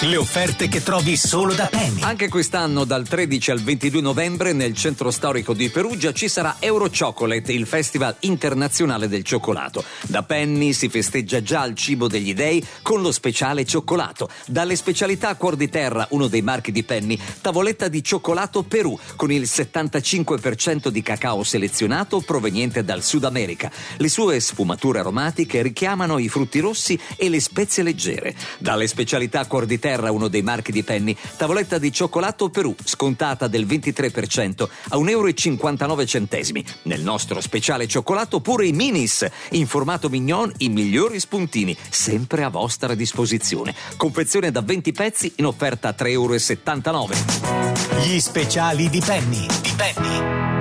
Le offerte che trovi solo da Penny. Anche quest'anno dal 13 al 22 novembre nel centro storico di Perugia ci sarà Euro Chocolate, il festival internazionale del cioccolato. Da Penny si festeggia già il cibo degli dei con lo speciale cioccolato. Dalle specialità Cuor di Terra, uno dei marchi di Penny, tavoletta di cioccolato Perù con il 75% di cacao selezionato proveniente dal Sud America. Le sue sfumature aromatiche richiamano i frutti rossi e le spezie leggere. Dalle specialità Cuor di Terra, uno dei marchi di Penny, tavoletta di cioccolato Perù scontata del 23% a 1,59 €. Nel nostro speciale cioccolato pure i minis in formato mignon, i migliori spuntini sempre a vostra disposizione. Confezione da 20 pezzi in offerta a 3,79 €. Gli speciali di Penny.